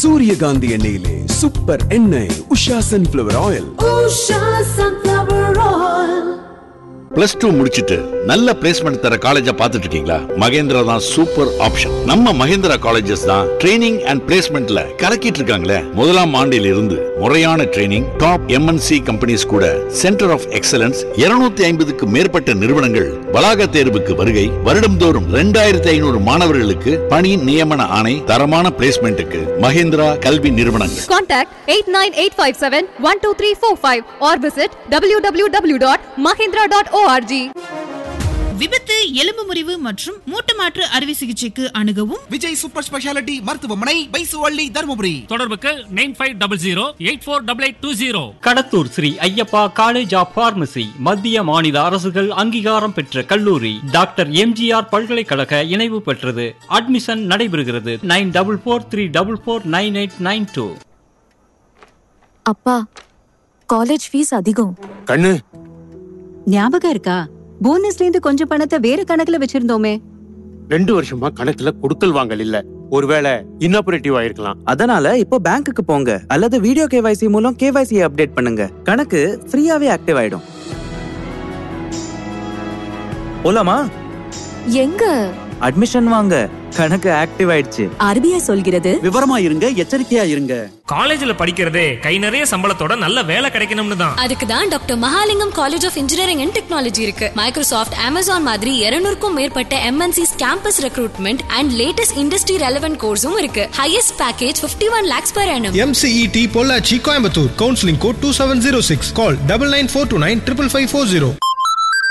சூரியகாந்தி எண்ணெயிலே சூப்பர் எண்ணெய் உஷா சன்ஃபிளவர் ஆயில். +2 முடிச்சிட்டு நல்ல பிளேஸ்மெண்ட் தர காலேஜா பார்த்துட்டு இருக்கீங்களா? மகேந்திரா தான் சூப்பர் ஆப்ஷன். நம்ம மகேந்திரா காலேஜஸ் தான் ட்ரைனிங் அண்ட் பிளேஸ்மெண்ட்ல கலக்கிட்டு இருக்காங்களே. முதலாம் ஆண்டில் இருந்து முறையான ட்ரைனிங், டாப் MNC கம்பெனிஸ் கூட சென்டர் ஆஃப் எக்ஸலன்ஸ் 250க்கு மேற்பட்ட நிறுவனங்கள் வளாக தேர்வுக்கு வருகை. வருடம்தோறும் 2500 மாணவர்களுக்கு பணி நியமன ஆணை. தரமான பிளேஸ்மெண்ட்டுக்கு மகேந்திரா கல்வி நிறுவனங்கள். Contact 8985712345 or visit www.mahindra.org. விபத்து, எலும்பு முறிவு மற்றும் மூட்டு மாற்று அறுவை சிகிச்சைக்கு அணுகவும் விஜய் சூப்பர் ஸ்பெஷாலிட்டி மருத்துவமனை, பைசுவள்ளி, தருமபுரி. தொடர்புக்கு 9500848820. Kadathur Sri Ayyappa college of pharmacy மத்திய மாநில அரசுகள் அங்கீகாரம் பெற்ற கல்லூரி. டாக்டர் MGR பல்கலைக்கழக இணைவு பெற்றது. அட்மிஷன் நடைபெறுகிறது. 9443449892. அப்பா, காலேஜ் ஃபீஸ் அதிகம். கண்ணு, ஞாபகம் இருக்கா? போனஸ்ல இருந்து கொஞ்சம் பணத்தை வேற கணக்குல வச்சிருந்தோமே. 2 வருஷமா கணக்குல கொடுக்கல் வாங்கல் இல்ல. ஒருவேளை இன்னாபரேட்டிவ் ஆயிருக்கலாம். அதனால இப்போ பேங்க்குக்கு போங்க அல்லது வீடியோ KYC மூலம் KYC அப்டேட் பண்ணுங்க. கணக்கு ஃப்ரீயாவே ஆக்டிவ் ஆயிடும். போலாமா? எங்க? அட்மிஷன் வாங்க, கணக்கு ஆக்டிவ் ஆயிடுச்சு. RBI சொல்கிறது விவரமா இருங்க, எச்சரிக்கையா இருங்க. காலேஜ்ல படிக்கிறதே கை நிறைய சம்பளத்தோட நல்ல வேலை கிடைக்கணும்னு தான். அதுக்கு தான் doctor Mahalingam college of engineering and technology இருக்கு. மைக்ரோசாஃப்ட், Amazon மாதிரி 200க்கும் மேற்பட்ட MNCs campus recruitment and latest industry relevant கோர்ஸும் இருக்கு. Highest package 51 lakhs per annum. MCET Pollachi, Coimbatore. Counselling code 2706. கால் 9942955540.